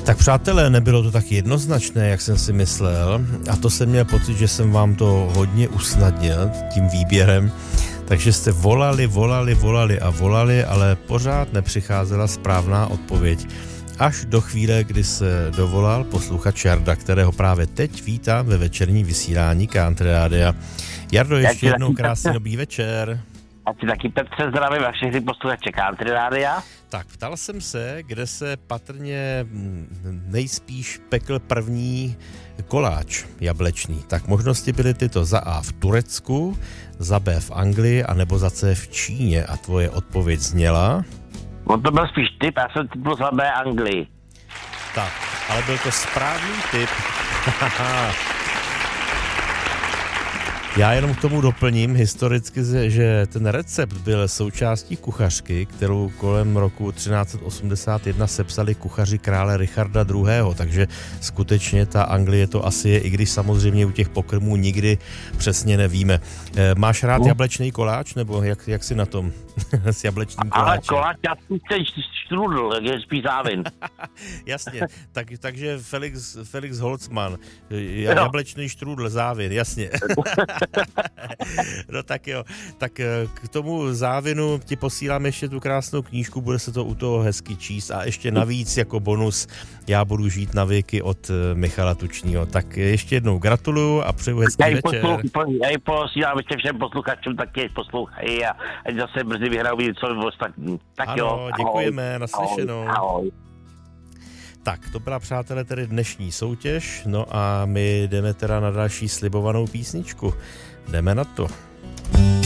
Tak přátelé, nebylo to tak jednoznačné, jak jsem si myslel, a to jsem měl pocit, že jsem vám to hodně usnadnil tím výběrem, takže jste volali, ale pořád nepřicházela správná odpověď. Až do chvíle, kdy se dovolal posluchač Jarda, kterého právě teď vítám ve večerní vysílání Country Rádia. Jardo, ještě jednou krásný dobrý večer. A ty taky, Petře, zdravím a všechny posluchače Country Rádia. Tak, ptal jsem se, kde se patrně nejspíš pekl první koláč jablečný. Tak možnosti byly tyto: za A v Turecku, za B v Anglii, anebo za C v Číně. A tvoje odpověď zněla? No to byl spíš typ, já jsem typl za B Anglii. Tak, ale byl to správný typ. Já jenom k tomu doplním historicky, že ten recept byl součástí kuchařky, kterou kolem roku 1381 sepsali kuchaři krále Richarda II. Takže skutečně ta Anglie to asi je, i když samozřejmě u těch pokrmů nikdy přesně nevíme. Máš rád jablečný koláč, nebo jak jsi na tom s jablečným koláčem? Ale koláč, já jsem štrudl, jak je spíš závin. Jasně, takže Felix Holzmann, jablečný štrůdl, závin, jasně. No tak jo, tak k tomu závinu ti posílám ještě tu krásnou knížku, bude se to u toho hezky číst a ještě navíc jako bonus Já budu žít na věky od Michala Tučního. Tak ještě jednou gratuluju a přeju hezký večer. Já ji posílám ještě všem posluchačům, tak je poslouchají a ať zase brzy vyhrajou něco ostatní. Tak ano, jo, děkujeme, naslyšenou. Ahoj. Tak, to byla, přátelé, tedy dnešní soutěž, no a my jdeme teda na další slibovanou písničku. Jdeme na to.